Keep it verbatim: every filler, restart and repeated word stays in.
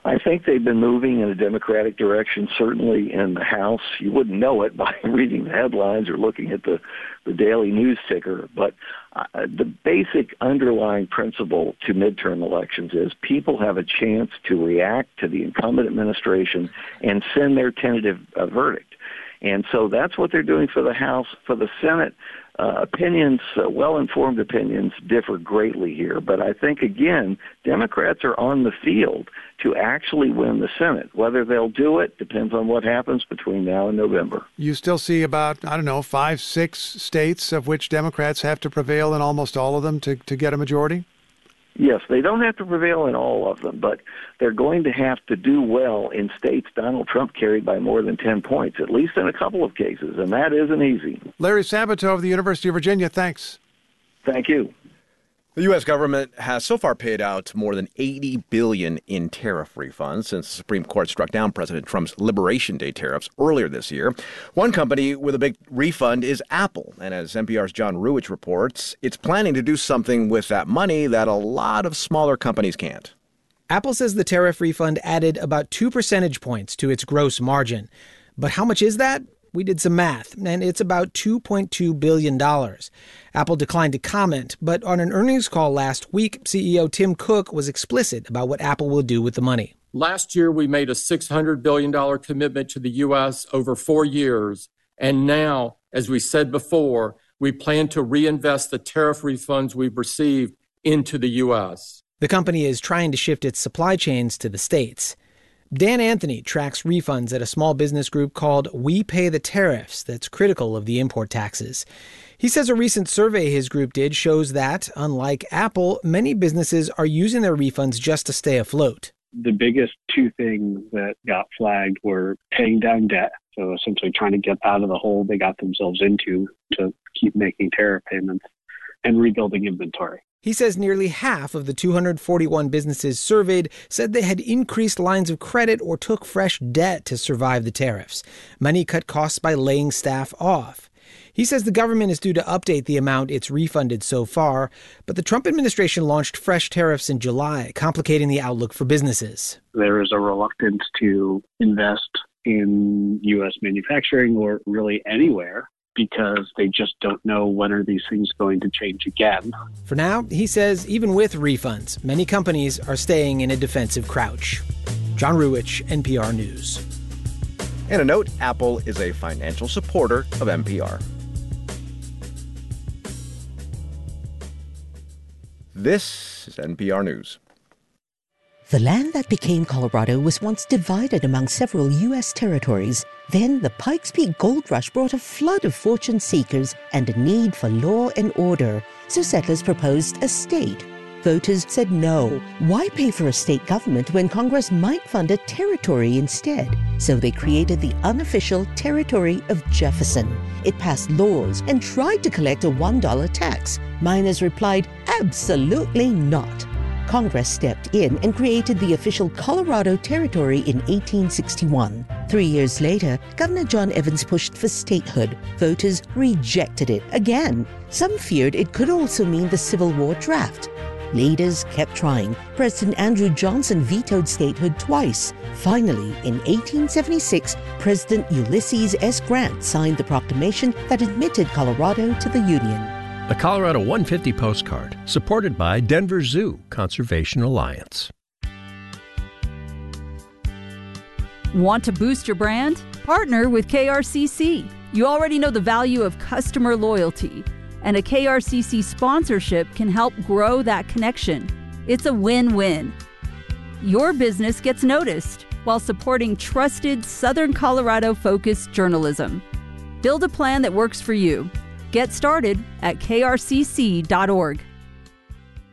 I think they've been moving in a Democratic direction, certainly in the House. You wouldn't know it by reading the headlines or looking at the, the daily news ticker. But uh, the basic underlying principle to midterm elections is people have a chance to react to the incumbent administration and send their tentative uh, verdict. And so that's what they're doing for the House. For the Senate, uh, opinions, uh, well-informed opinions differ greatly here. But I think, again, Democrats are on the field to actually win the Senate. Whether they'll do it depends on what happens between now and November. You still see about, I don't know, five, six states of which Democrats have to prevail in almost all of them to, to get a majority? Yes, they don't have to prevail in all of them, but they're going to have to do well in states Donald Trump carried by more than ten points, at least in a couple of cases, and that isn't easy. Larry Sabato of the University of Virginia, thanks. Thank you. The U S government has so far paid out more than eighty billion dollars in tariff refunds since the Supreme Court struck down President Trump's Liberation Day tariffs earlier this year. One company with a big refund is Apple. And as N P R's John Ruwitch reports, it's planning to do something with that money that a lot of smaller companies can't. Apple says the tariff refund added about two percentage points to its gross margin. But how much is that? We did some math, and it's about two point two billion dollars. Apple declined to comment, but on an earnings call last week, C E O Tim Cook was explicit about what Apple will do with the money. Last year, we made a six hundred billion dollars commitment to the U S over four years. And now, as we said before, we plan to reinvest the tariff refunds we've received into the U S. The company is trying to shift its supply chains to the States. Dan Anthony tracks refunds at a small business group called We Pay the Tariffs that's critical of the import taxes. He says a recent survey his group did shows that, unlike Apple, many businesses are using their refunds just to stay afloat. The biggest two things that got flagged were paying down debt, so essentially trying to get out of the hole they got themselves into to keep making tariff payments, and rebuilding inventory. He says nearly half of the two hundred forty-one businesses surveyed said they had increased lines of credit or took fresh debt to survive the tariffs. Many cut costs by laying staff off. He says the government is due to update the amount it's refunded so far, but the Trump administration launched fresh tariffs in July, complicating the outlook for businesses. There is a reluctance to invest in U S manufacturing or really anywhere, because they just don't know when are these things going to change again. For now, he says, even with refunds, many companies are staying in a defensive crouch. John Ruwitch, N P R News. And a note, Apple is a financial supporter of N P R. This is N P R News. The land that became Colorado was once divided among several U S territories. Then the Pikes Peak Gold Rush brought a flood of fortune seekers and a need for law and order. So settlers proposed a state. Voters said no. Why pay for a state government when Congress might fund a territory instead? So they created the unofficial Territory of Jefferson. It passed laws and tried to collect a one dollar tax. Miners replied, absolutely not. Congress stepped in and created the official Colorado Territory in eighteen sixty-one. Three years later, Governor John Evans pushed for statehood. Voters rejected it again. Some feared it could also mean the Civil War draft. Leaders kept trying. President Andrew Johnson vetoed statehood twice. Finally, in eighteen seventy-six, President Ulysses S. Grant signed the proclamation that admitted Colorado to the Union. A Colorado one fifty postcard, supported by Denver Zoo Conservation Alliance. Want to boost your brand? Partner with K R C C. You already know the value of customer loyalty, and a K R C C sponsorship can help grow that connection. It's a win-win. Your business gets noticed while supporting trusted Southern Colorado-focused journalism. Build a plan that works for you. Get started at K R C C dot org.